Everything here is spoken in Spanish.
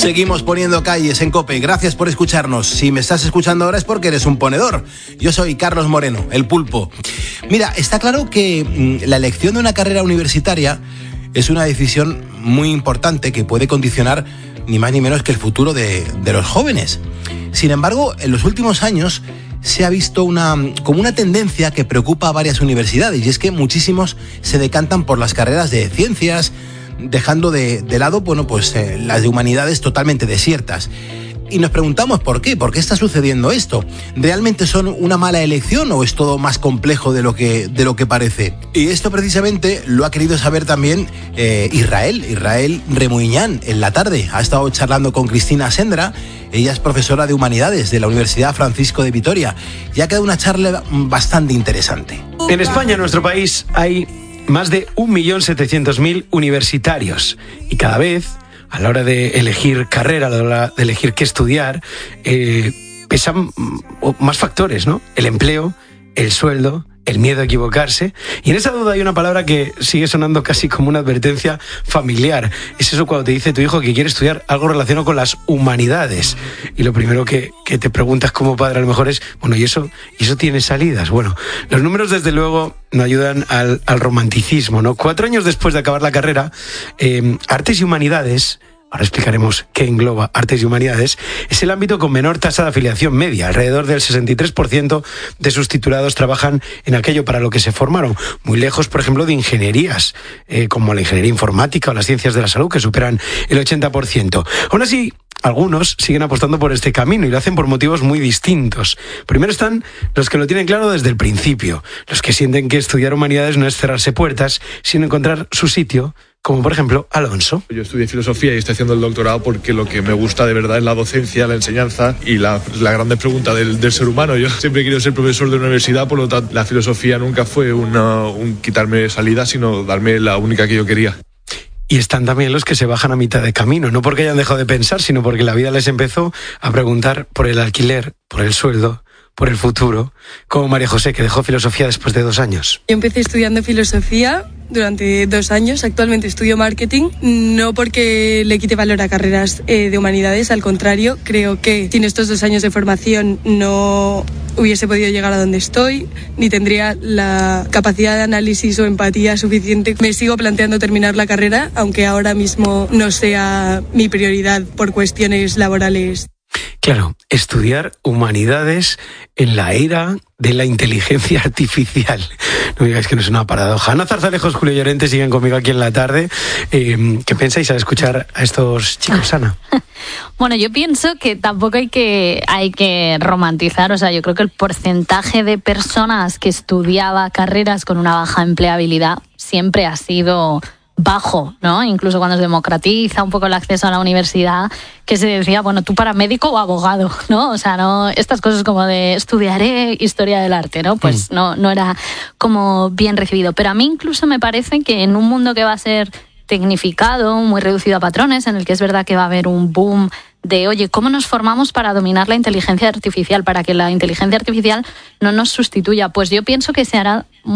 Seguimos poniendo calles en COPE. Gracias por escucharnos. Si me estás escuchando ahora es porque eres un ponedor. Yo soy Carlos Moreno, el Pulpo. Mira, está claro que la elección de una carrera universitaria es una decisión muy importante que puede condicionar ni más ni menos que el futuro de los jóvenes. Sin embargo, en los últimos años se ha visto como una tendencia que preocupa a varias universidades, y es que muchísimos se decantan por las carreras de ciencias, dejando de lado las de humanidades totalmente desiertas. Y nos preguntamos ¿por qué? ¿Por qué está sucediendo esto? ¿Realmente son una mala elección o es todo más complejo de lo que parece? Y esto precisamente lo ha querido saber también Israel Remuñán en la tarde. Ha estado charlando con Cristina Sendra. Ella es profesora de Humanidades de la Universidad Francisco de Vitoria. Y ha quedado una charla bastante interesante. En España, en nuestro país, hay más de 1.700.000 universitarios. Y cada vez, a la hora de elegir carrera, a la hora de elegir qué estudiar, pesan más factores, ¿no? El empleo, el sueldo, el miedo a equivocarse. Y en esa duda hay una palabra que sigue sonando casi como una advertencia familiar. Es eso cuando te dice tu hijo que quiere estudiar algo relacionado con las humanidades. Y lo primero que te preguntas como padre a lo mejor es, bueno, ¿y eso tiene salidas? Bueno, los números desde luego no ayudan al romanticismo, ¿no? 4 años después de acabar la carrera, Artes y Humanidades, ahora explicaremos qué engloba Artes y Humanidades, es el ámbito con menor tasa de afiliación media. Alrededor del 63% de sus titulados trabajan en aquello para lo que se formaron. Muy lejos, por ejemplo, de ingenierías, como la ingeniería informática o las ciencias de la salud, que superan el 80%. Aún así, algunos siguen apostando por este camino y lo hacen por motivos muy distintos. Primero están los que lo tienen claro desde el principio, los que sienten que estudiar humanidades no es cerrarse puertas, sino encontrar su sitio, como por ejemplo Alonso. Yo estudié filosofía y estoy haciendo el doctorado porque lo que me gusta de verdad es la docencia, la enseñanza y la grande pregunta del ser humano. Yo siempre he querido ser profesor de una universidad, por lo tanto la filosofía nunca fue un quitarme salida, sino darme la única que yo quería. Y están también los que se bajan a mitad de camino, no porque hayan dejado de pensar, sino porque la vida les empezó a preguntar por el alquiler, por el sueldo, por el futuro, como María José, que dejó filosofía después de 2 años. Yo empecé estudiando filosofía durante 2 años, actualmente estudio marketing, no porque le quite valor a carreras de humanidades, al contrario, creo que sin estos 2 años de formación no hubiese podido llegar a donde estoy, ni tendría la capacidad de análisis o empatía suficiente. Me sigo planteando terminar la carrera, aunque ahora mismo no sea mi prioridad por cuestiones laborales. Claro, estudiar humanidades en la era de la inteligencia artificial. No digáis que no es una paradoja. Ana Zarzalejos, Julio Llorente siguen conmigo aquí en la tarde. ¿Qué pensáis al escuchar a estos chicos, Ana? Bueno, yo pienso que tampoco hay que romantizar. O sea, yo creo que el porcentaje de personas que estudiaba carreras con una baja empleabilidad siempre ha sido bajo, ¿no? Incluso cuando se democratiza un poco el acceso a la universidad, que se decía, bueno, tú para médico o abogado, ¿no? O sea, no estas cosas como de estudiaré historia del arte, ¿no? Pues no era como bien recibido. Pero a mí incluso me parece que en un mundo que va a ser tecnificado, muy reducido a patrones, en el que es verdad que va a haber un boom de, oye, ¿cómo nos formamos para dominar la inteligencia artificial? Para que la inteligencia artificial no nos sustituya. Pues yo pienso que se hará